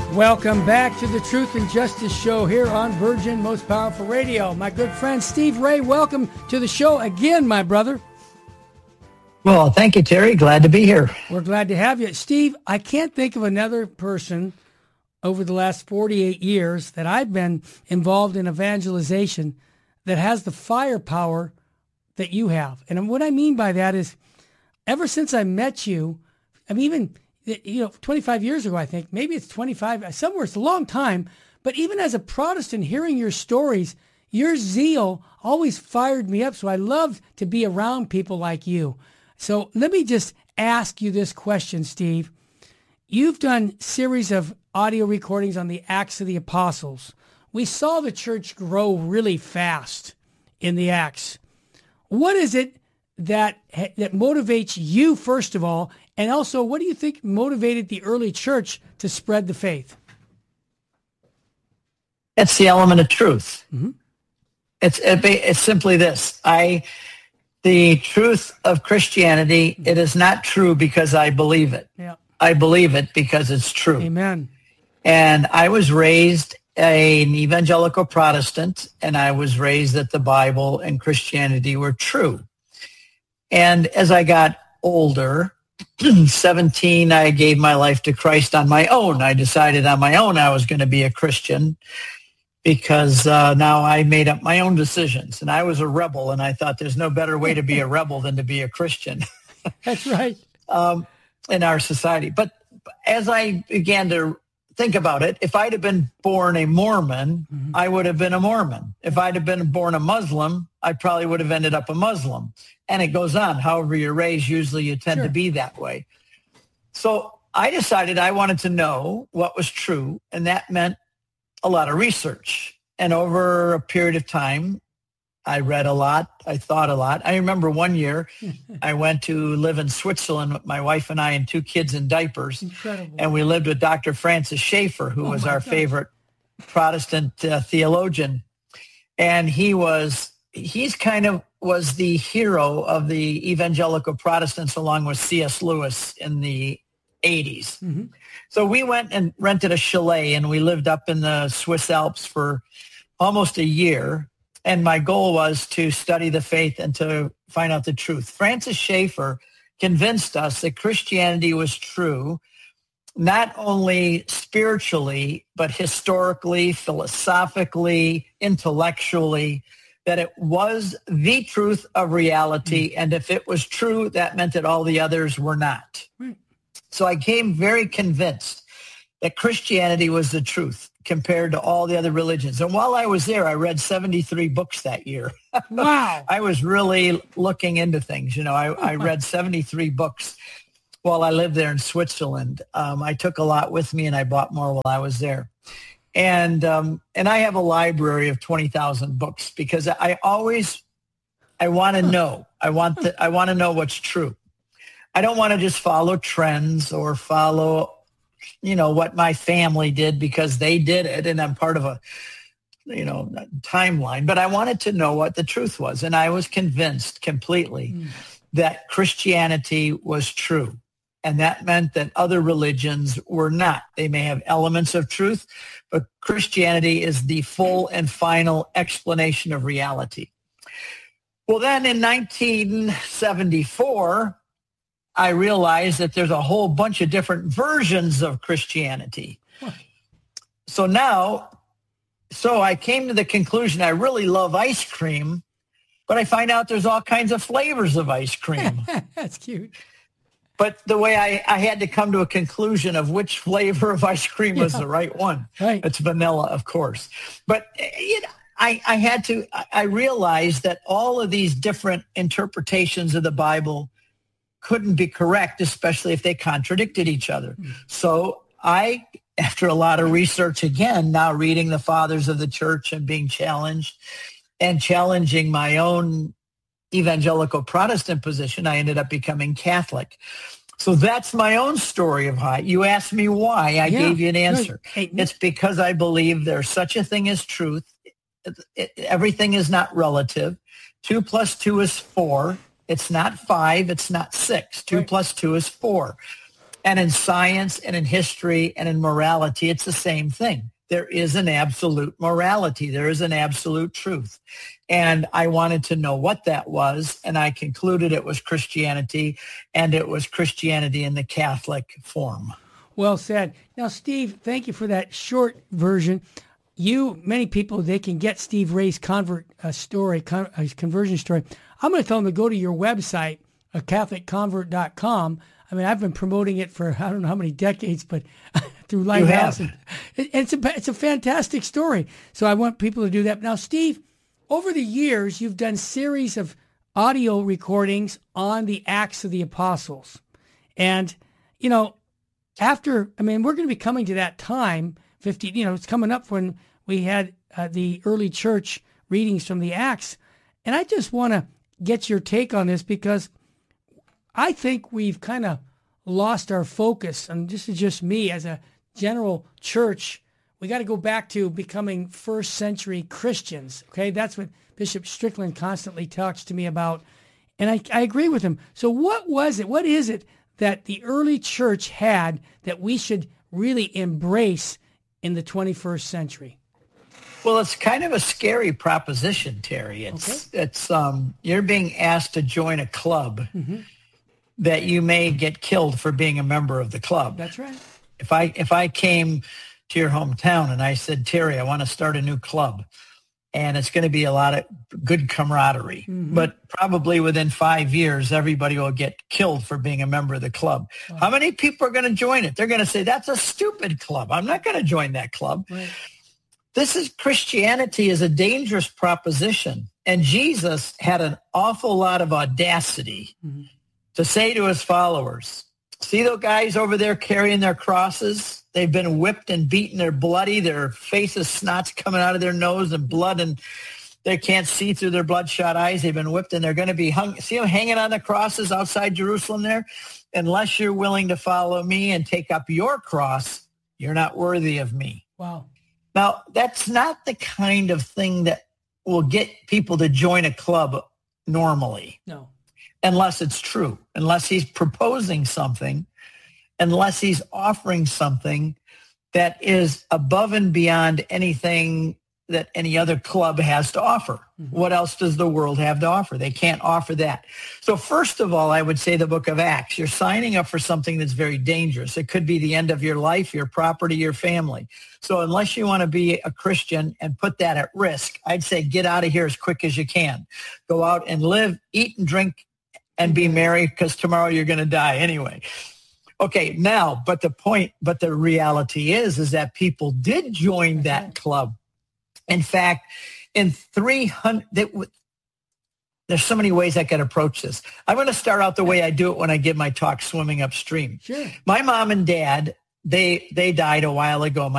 Welcome back to the Truth and Justice Show here on Virgin Most Powerful Radio. My good friend Steve Ray, welcome to the show again, my brother. Well, thank you, Terry. Glad to be here. We're glad to have you. Steve, I can't think of another person over the last 48 years that I've been involved in evangelization that has the firepower that you have. And what I mean by that is ever since I met you, I mean, even 25 years ago, I think, maybe it's 25, somewhere it's a long time, but even as a Protestant, hearing your stories, your zeal always fired me up. So I love to be around people like you. So let me just ask you this question, Steve. You've done series of audio recordings on the Acts of the Apostles. We saw the church grow really fast in the Acts. What is it that motivates you, first of all, and also what do you think motivated the early church to spread the faith? It's the element of truth. Mm-hmm. It's simply this. The truth of Christianity, it is not true because I believe it. Yeah. I believe it because it's true. Amen. And I was raised an evangelical Protestant, and I was raised that the Bible and Christianity were true. And as I got older, 17, I gave my life to Christ on my own. I decided on my own I was going to be a Christian because now I made up my own decisions. And I was a rebel, and I thought there's no better way to be a rebel than to be a Christian. That's right. In our society. But as I began to think about it, if I'd have been born a Mormon, mm-hmm. I would have been a Mormon. If I'd have been born a Muslim, I probably would have ended up a Muslim. And it goes on. However you're raised, usually you tend to be that way. So I decided I wanted to know what was true, and that meant a lot of research. And over a period of time, I read a lot. I thought a lot. I remember one year I went to live in Switzerland with my wife and I and 2 kids in diapers. Incredible. And we lived with Dr. Francis Schaeffer, who was our favorite Protestant theologian. And he's kind of was the hero of the evangelical Protestants along with C.S. Lewis in the 80s. Mm-hmm. So we went and rented a chalet, and we lived up in the Swiss Alps for almost a year. And my goal was to study the faith and to find out the truth. Francis Schaeffer convinced us that Christianity was true, not only spiritually, but historically, philosophically, intellectually, that it was the truth of reality. And if it was true, that meant that all the others were not. So I came very convinced that Christianity was the truth compared to all the other religions. And while I was there, I read 73 books that year. Wow. I was really looking into things. I read 73 books while I lived there in Switzerland. I took a lot with me, and I bought more while I was there. And I have a library of 20,000 books because I want to know. I want to know what's true. I don't want to just follow trends or follow, what my family did because they did it and I'm part of a, timeline. But I wanted to know what the truth was. And I was convinced completely that Christianity was true. And that meant that other religions were not. They may have elements of truth, but Christianity is the full and final explanation of reality. Well, then in 1974, I realized that there's a whole bunch of different versions of Christianity. So I came to the conclusion I really love ice cream, but I find out there's all kinds of flavors of ice cream. That's cute. But the way I had to come to a conclusion of which flavor of ice cream was the right one. Right. It's vanilla, of course. But I realized that all of these different interpretations of the Bible couldn't be correct, especially if they contradicted each other. So I, after a lot of research again, now reading the fathers of the church and being challenged and challenging my own evangelical Protestant position, I ended up becoming Catholic. So that's my own story of how you asked me why. I gave you an answer. It's because I believe there's such a thing as truth. Everything is not relative. 2 + 2 is 4. It's not 5. It's not 6. 2 + 2 is 4. And in science and in history and in morality, it's the same thing. There is an absolute morality. There is an absolute truth. And I wanted to know what that was, and I concluded it was Christianity, and it was Christianity in the Catholic form. Well said. Now, Steve, thank you for that short version. Many people, they can get Steve Ray's conversion story. I'm going to tell them to go to your website, CatholicConvert.com. I mean, I've been promoting it for I don't know how many decades, but through Lighthouse. It's a fantastic story. So I want people to do that. Now, Steve, over the years, you've done series of audio recordings on the Acts of the Apostles. And, we're going to be coming to that time, it's coming up when we had the early church readings from the Acts. And I just want to get your take on this because I think we've kind of lost our focus. And this is just me as a general church. We got to go back to becoming first century Christians. Okay. That's what Bishop Strickland constantly talks to me about. And I agree with him. So what is it that the early church had that we should really embrace in the 21st century? Well, it's kind of a scary proposition, Terry. It's you're being asked to join a club that you may get killed for being a member of the club. That's right. If I came to your hometown and I said, Terry, I want to start a new club, and it's going to be a lot of good camaraderie, but probably within 5 years, everybody will get killed for being a member of the club. Wow. How many people are going to join it? They're going to say, that's a stupid club. I'm not going to join that club. Right. Christianity is a dangerous proposition. And Jesus had an awful lot of audacity to say to his followers, see those guys over there carrying their crosses? They've been whipped and beaten. They're bloody. Their faces, snot's coming out of their nose and blood, and they can't see through their bloodshot eyes. They've been whipped, and they're going to be hung. See them hanging on the crosses outside Jerusalem there? Unless you're willing to follow me and take up your cross, you're not worthy of me. Wow. Now, that's not the kind of thing that will get people to join a club normally. No. Unless it's true, unless he's proposing something, unless he's offering something that is above and beyond anything that any other club has to offer. What else does the world have to offer? They can't offer that. So first of all, I would say the book of Acts. You're signing up for something that's very dangerous. It could be the end of your life, your property, your family. So unless you want to be a Christian and put that at risk, I'd say get out of here as quick as you can. Go out and live, eat and drink, and be merry, because tomorrow you're going to die anyway. Okay, now, but the reality is that people did join that club. In fact, in 300, there's so many ways I can approach this. I'm going to start out the way I do it when I give my talk, Swimming Upstream. Sure. My mom and dad, they died a while ago.